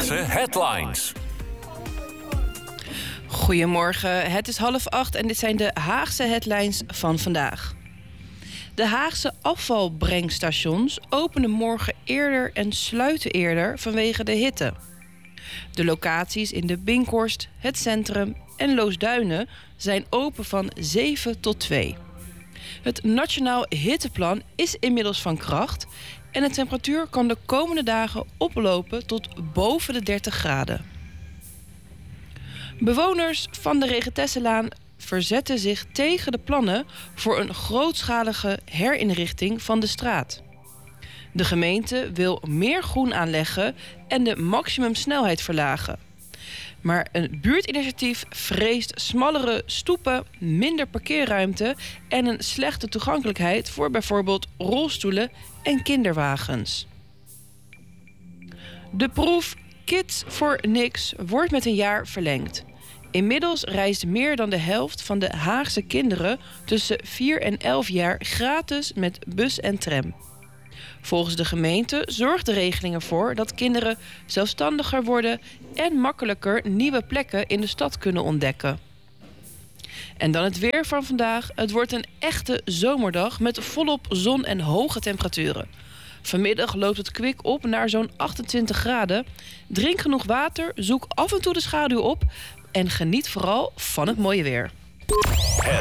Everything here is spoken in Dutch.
Haagse Headlines. Goedemorgen, het is 7:30 en dit zijn de Haagse headlines van vandaag. De Haagse afvalbrengstations openen morgen eerder en sluiten eerder vanwege de hitte. De locaties in de Binkhorst, het Centrum en Loosduinen zijn open van 7 tot 2. Het Nationaal Hitteplan is inmiddels van kracht en de temperatuur kan de komende dagen oplopen tot boven de 30 graden. Bewoners van de Regentesselaan verzetten zich tegen de plannen voor een grootschalige herinrichting van de straat. De gemeente wil meer groen aanleggen en de maximumsnelheid verlagen. Maar een buurtinitiatief vreest smallere stoepen, minder parkeerruimte en een slechte toegankelijkheid voor bijvoorbeeld rolstoelen en kinderwagens. De proef Kids for Niks wordt met een jaar verlengd. Inmiddels reist meer dan de helft van de Haagse kinderen tussen 4 en 11 jaar gratis met bus en tram. Volgens de gemeente zorgt de regeling ervoor dat kinderen zelfstandiger worden en makkelijker nieuwe plekken in de stad kunnen ontdekken. En dan het weer van vandaag. Het wordt een echte zomerdag met volop zon en hoge temperaturen. Vanmiddag loopt het kwik op naar zo'n 28 graden. Drink genoeg water, zoek af en toe de schaduw op en geniet vooral van het mooie weer.